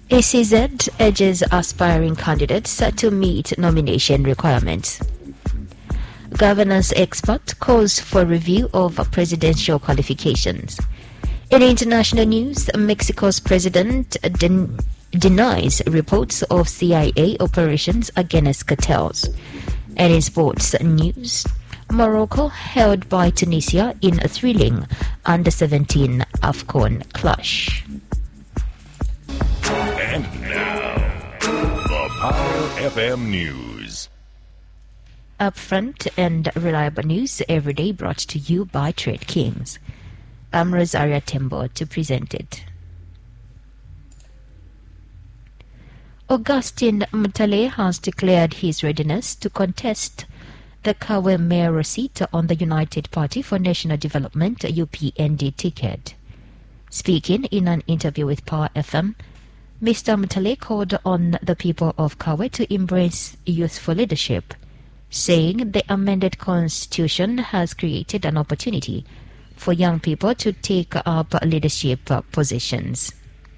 ACZ urges aspiring candidates to meet nomination requirements. Governance expert calls for review of presidential qualifications. In international news, Mexico's president denies reports of CIA operations against cartels. And in sports news, Morocco held by Tunisia in a thrilling Under-17 AFCON clash. And now, the Power FM News. Upfront and reliable news every day brought to you by Trade Kings. I'm Rosaria Tembo to present it. Augustine Mutale has declared his readiness to contest the Kawe mayoral seat on the United Party for National Development UPND ticket. Speaking in an interview with Power FM, Mr. Mutale called on the people of Kawe to embrace youthful leadership, saying the amended constitution has created an opportunity for young people to take up leadership positions.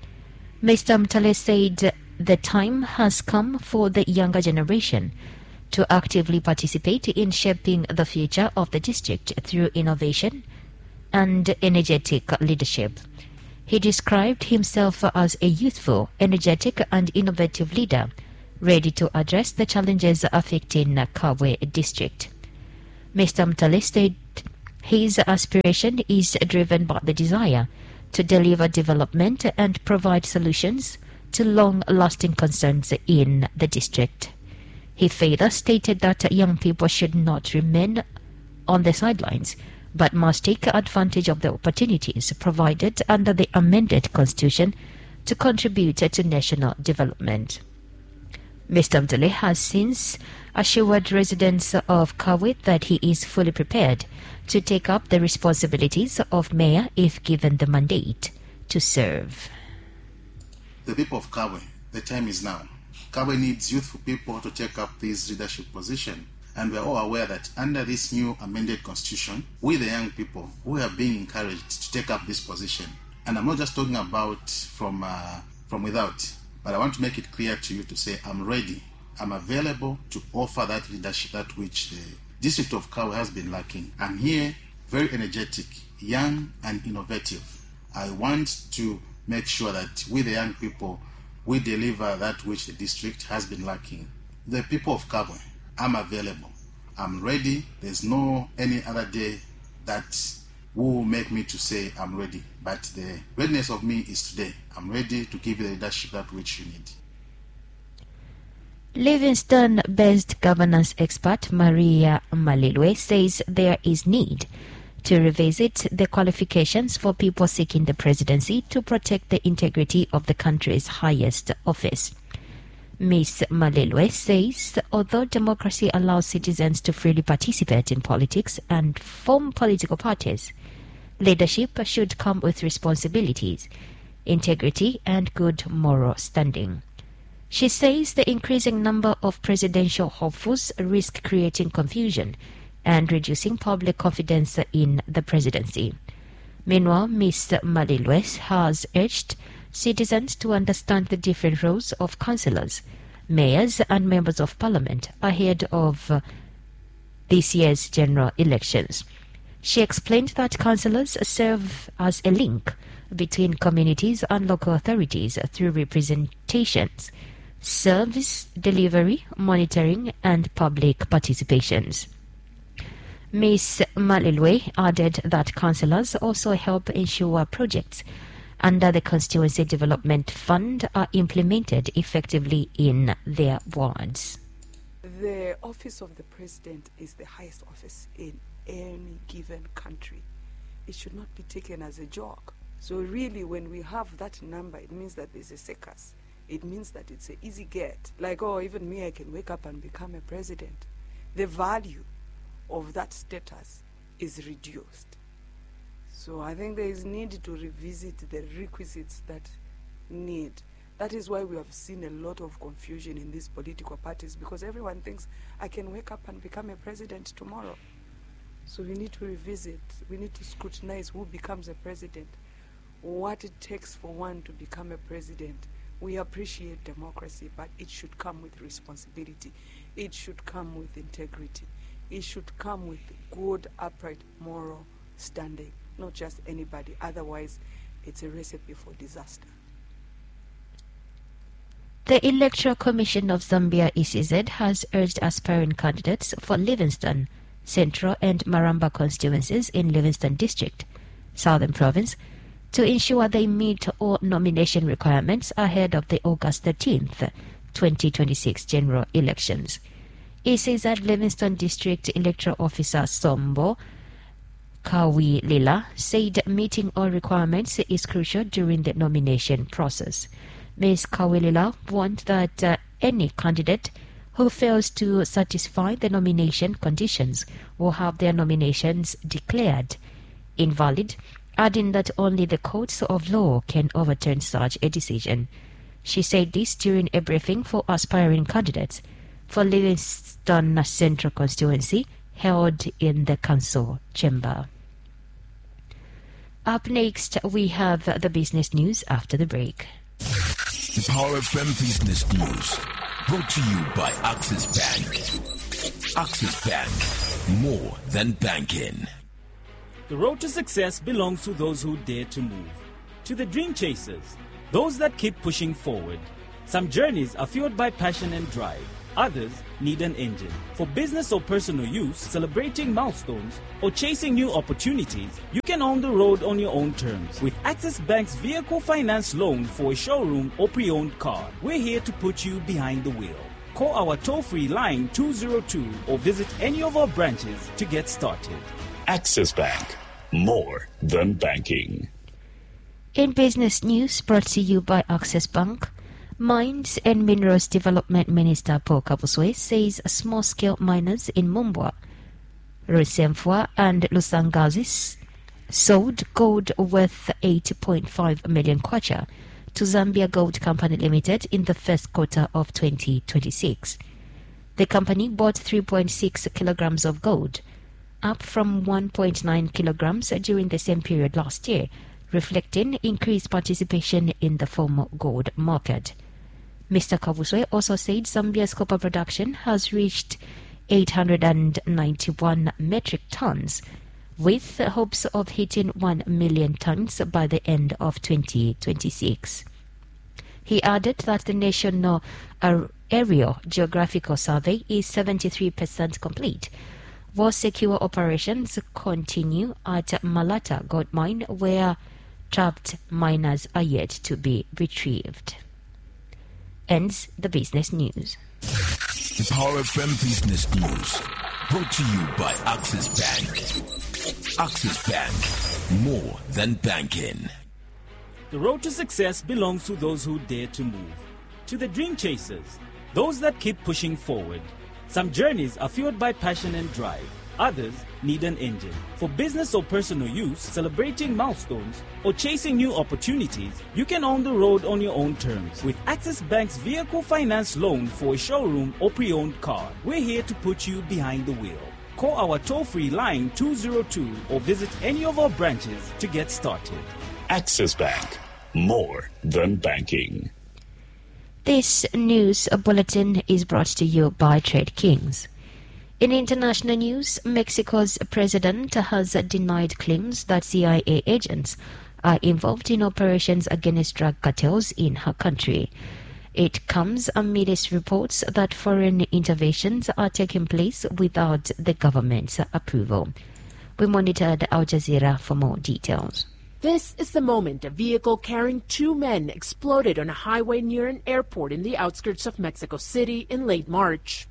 Mr. Mutale said the time has come for the younger generation to actively participate in shaping the future of the district through innovation and energetic leadership. He described himself as a youthful, energetic and innovative leader, ready to address the challenges affecting Kawe district. Mr. Mutale said his aspiration is driven by the desire to deliver development and provide solutions to long-lasting concerns in the district. He further stated that young people should not remain on the sidelines, but must take advantage of the opportunities provided under the amended constitution to contribute to national development. Mr. Mutale has since assured residents of Kawe that he is fully prepared to take up the responsibilities of mayor if given the mandate to serve. The people of Kawe, the time is now. Kawe needs youthful people to take up this leadership position, and we are all aware that under this new amended constitution, we the young people, we are being encouraged to take up this position. And I'm not just talking about from without, but I want to make it clear to you to say I'm ready, I'm available to offer that leadership, that which the district of Kawe has been lacking. I'm here, very energetic, young and innovative. I want to make sure that we the young people, we deliver that which the district has been lacking. The people of Kawe, I'm available, I'm ready. There's no any other day that will make me to say I'm ready, but the readiness of me is today. I'm ready to give you the leadership that which you need. Livingston-based governance expert Maria Malilwe says there is need to revisit the qualifications for people seeking the presidency to protect the integrity of the country's highest office. Ms. Malilwe says although democracy allows citizens to freely participate in politics and form political parties, leadership should come with responsibilities, integrity and good moral standing. She says the increasing number of presidential hopefuls risk creating confusion and reducing public confidence in the presidency. Meanwhile, Ms. Malilwe has urged citizens to understand the different roles of councillors, mayors and members of parliament ahead of this year's general elections. She explained that councillors serve as a link between communities and local authorities through representations, service delivery, monitoring and public participations. Ms. Malilwe added that councillors also help ensure projects under the Constituency Development Fund are implemented effectively in their wards. The office of the president is the highest office in any given country. It should not be taken as a joke. So really, when we have that number, it means that there's a circus. It means that it's an easy get. Like, oh, even me, I can wake up and become a president. The value of that status is reduced. So I think there is need to revisit the requisites that need. That is why we have seen a lot of confusion in these political parties, because everyone thinks I can wake up and become a president tomorrow. So we need to revisit, we need to scrutinize who becomes a president, what it takes for one to become a president, We appreciate democracy, but it should come with responsibility. It should come with integrity. It should come with good, upright, moral standing, not just anybody. Otherwise, it's a recipe for disaster. The Electoral Commission of Zambia, ECZ, has urged aspiring candidates for Livingstone, Central and Maramba constituencies in Livingstone District, Southern Province, to ensure they meet all nomination requirements ahead of the August 13th, 2026 general elections. ECZ Livingstone District Electoral Officer Sombo Kawilila said meeting all requirements is crucial during the nomination process. Ms. Kawilila warned that any candidate who fails to satisfy the nomination conditions will have their nominations declared invalid, adding that only the courts of law can overturn such a decision. She said this during a briefing for aspiring candidates for Livingstone Central constituency held in the council chamber. Up next, we have the business news after the break. The Power FM Business News, brought to you by Access Bank. Access Bank, more than banking. The road to success belongs to those who dare to move, to the dream chasers, those that keep pushing forward. Some journeys are fueled by passion and drive. Others need an engine. For business or personal use, celebrating milestones, or chasing new opportunities, you can own the road on your own terms. With Access Bank's vehicle finance loan for a showroom or pre-owned car, we're here to put you behind the wheel. Call our toll-free line 202 or visit any of our branches to get started. Access Bank, more than banking. In business news brought to you by Access Bank, Mines and Minerals Development Minister Paul Kabuswe says small-scale miners in Mumbwa, Rusemfwa and Lusangazis sold gold worth 8.5 million kwacha to Zambia Gold Company Limited in the first quarter of 2026. The company bought 3.6 kilograms of gold, up from 1.9 kilograms during the same period last year, reflecting increased participation in the formal gold market. Mr. Kabuswe also said Zambia's copper production has reached 891 metric tons, with hopes of hitting 1 million tons by the end of 2026. He added that the National Aerial Geographical Survey is 73% complete, while secure operations continue at Malata Gold Mine, where trapped miners are yet to be retrieved. Ends the business news. The Power FM Business News, brought to you by Access Bank. Access Bank, more than banking. The road to success belongs to those who dare to move, to the dream chasers, those that keep pushing forward. Some journeys are fueled by passion and drive. Others need an engine. For business or personal use, celebrating milestones, or chasing new opportunities, you can own the road on your own terms. With Access Bank's vehicle finance loan for a showroom or pre-owned car, we're here to put you behind the wheel. Call our toll-free line 202 or visit any of our branches to get started. Access Bank, more than banking. This news bulletin is brought to you by Trade Kings. In international news, Mexico's president has denied claims that CIA agents are involved in operations against drug cartels in her country. It comes amidst reports that foreign interventions are taking place without the government's approval. We monitored Al Jazeera for more details. This is the moment a vehicle carrying two men exploded on a highway near an airport in the outskirts of Mexico City in late March.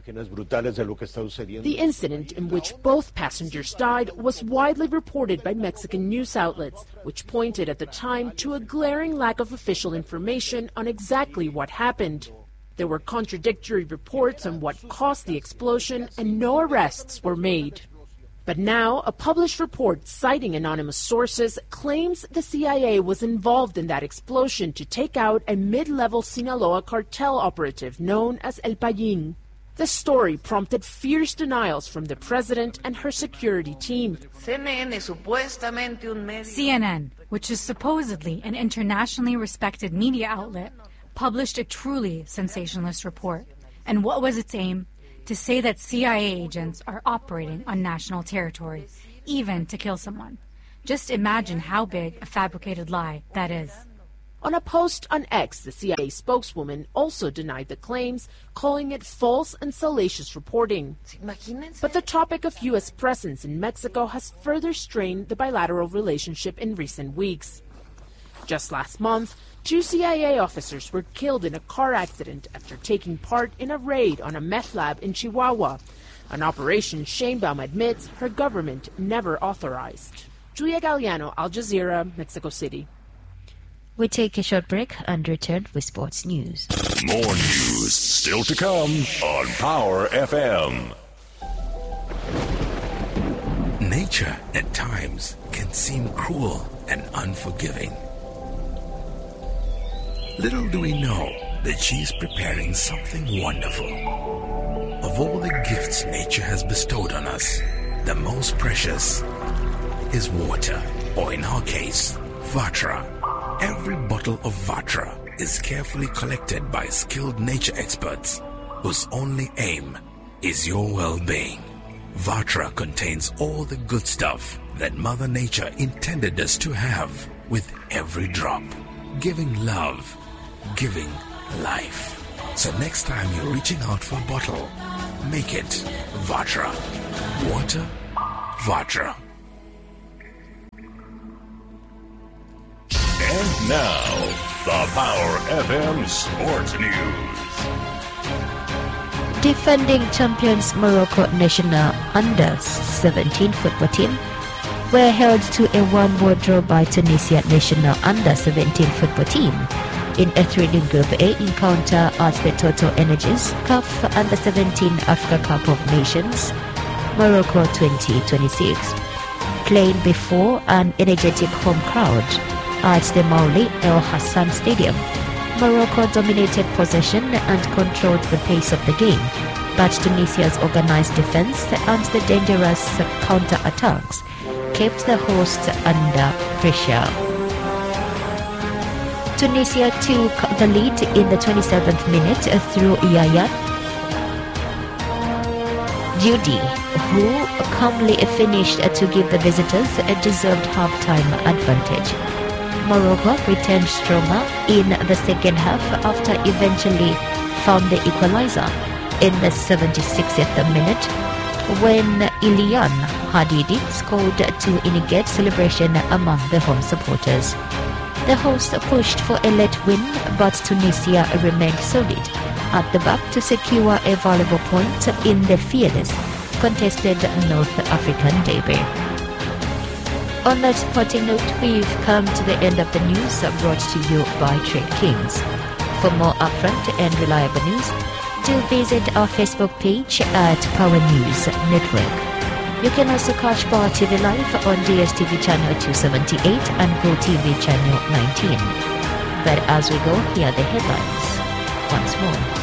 The incident, in which both passengers died, was widely reported by Mexican news outlets, which pointed at the time to a glaring lack of official information on exactly what happened. There were contradictory reports on what caused the explosion, and no arrests were made. But now, a published report citing anonymous sources claims the CIA was involved in that explosion to take out a mid-level Sinaloa cartel operative known as El Payín. The story prompted fierce denials from the president and her security team. CNN, which is supposedly an internationally respected media outlet, published a truly sensationalist report. And what was its aim? To say that CIA agents are operating on national territory, even to kill someone. Just imagine how big a fabricated lie that is. On a post on X, the CIA spokeswoman also denied the claims, calling it false and salacious reporting. But the topic of U.S. presence in Mexico has further strained the bilateral relationship in recent weeks. Just last month, 2 CIA officers were killed in a car accident after taking part in a raid on a meth lab in Chihuahua, an operation Sheinbaum admits her government never authorized. Julia Galliano, Al Jazeera, Mexico City. We take a short break and return with sports news. More news still to come on Power FM. Nature at times can seem cruel and unforgiving. Little do we know that she's preparing something wonderful. Of all the gifts nature has bestowed on us, the most precious is water, or in her case, Vatra. Every bottle of Vatra is carefully collected by skilled nature experts whose only aim is your well-being. Vatra contains all the good stuff that Mother Nature intended us to have with every drop, giving love, giving life. So next time you're reaching out for a bottle, make it Vatra. Water, Vatra. And now, the Power FM Sports News. Defending champions Morocco national under-17 football team were held to a 1-1 draw by Tunisia national under-17 football team in a thrilling Group A encounter at the Total Energies CAF Under-17 Africa Cup of Nations Morocco 2026, playing before an energetic home crowd at the Mauli El Hassan Stadium. Morocco dominated possession and controlled the pace of the game, but Tunisia's organized defense and the dangerous counter-attacks kept the hosts under pressure. Tunisia took the lead in the 27th minute through Yaya Dioudi, who calmly finished to give the visitors a deserved half-time advantage. Morocco returned stronger in the second half after eventually found the equalizer in the 76th minute when Ilian Hadidi scored to initiate celebration among the home supporters. The hosts pushed for a late win, but Tunisia remained solid at the back to secure a valuable point in the fearless, contested North African debut. On that sporting note, we've come to the end of the news brought to you by Trade Kings. For more upfront and reliable news, do visit our Facebook page at Power News Network. You can also catch Power TV Live on DSTV channel 278 and GoTV channel 19. But as we go, here are the headlines once more.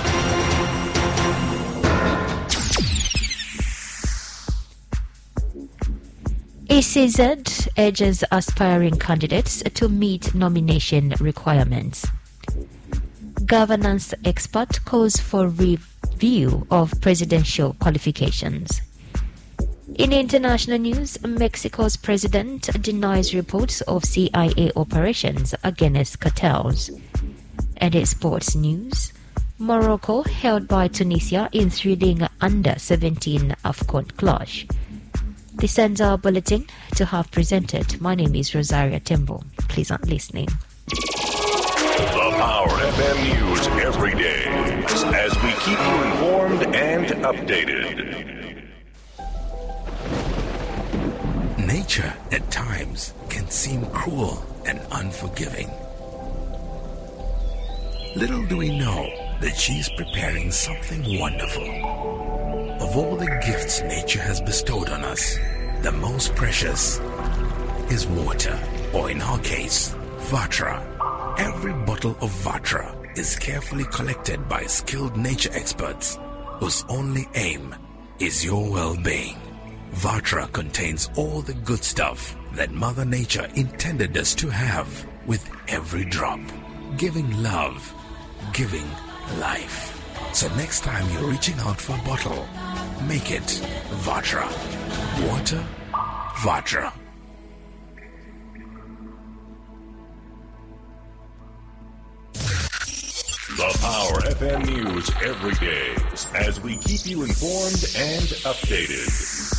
ECZ urges aspiring candidates to meet nomination requirements. Governance expert calls for review of presidential qualifications. In international news, Mexico's president denies reports of CIA operations against cartels. And in sports news, Morocco held by Tunisia in thrilling under-17 AFCON clash. This ends our bulletin. To have presented, my name is Rosaria Tembo. Pleasant listening. The Power FM News every day as we keep you informed and updated. Nature at times can seem cruel and unforgiving. Little do we know that she's preparing something wonderful. Of all the gifts nature has bestowed on us, the most precious is water, or in her case, Vatra. Every bottle of Vatra is carefully collected by skilled nature experts whose only aim is your well-being. Vatra contains all the good stuff that Mother Nature intended us to have with every drop, giving love, giving life. So next time you're reaching out for a bottle, make it Vatra. Water, Vatra. The Power FM News every day as we keep you informed and updated.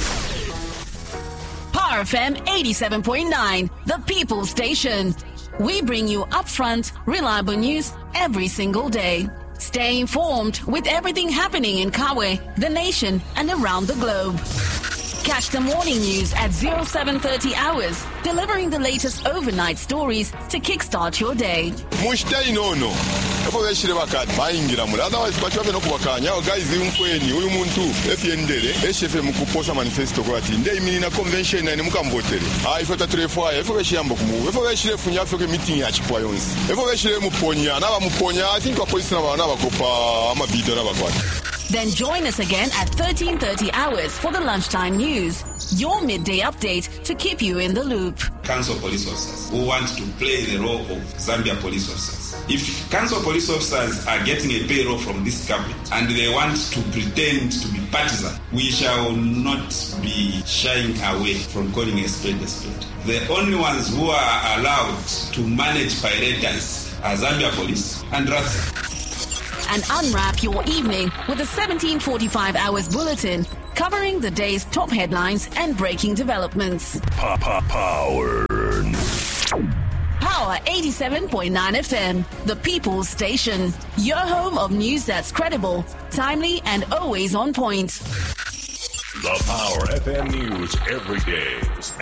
Power FM 87.9, the People's Station. We bring you upfront, reliable news every single day. Stay informed with everything happening in Kawe, the nation, and around the globe. Catch the morning news at 0730 hours, delivering the latest overnight stories to kickstart your day. Otherwise, guys, uyu muntu efyendere eshefe mukuposa manifesto kwati ndei minina convention na mukambotere ifota trefoa efobeshiyamba kumuwe efobeshirefunya afeke meeting ya chipwa yonse efobeshire muponya naba muponya I think police na bana bakopa amabido na bakwata. Then join us again at 13:30 hours for the lunchtime news, your midday update to keep you in the loop. Council police officers who want to play the role of Zambia police officers. If council police officers are getting a payroll from this government and they want to pretend to be partisan, we shall not be shying away from calling a spade a spade. The only ones who are allowed to manage pirates are Zambia police and RATSA. And unwrap your evening with a 1745 hours bulletin covering the day's top headlines and breaking developments. Power. Power 87.9 FM, the People's Station. Your home of news that's credible, timely, and always on point. The Power FM News every day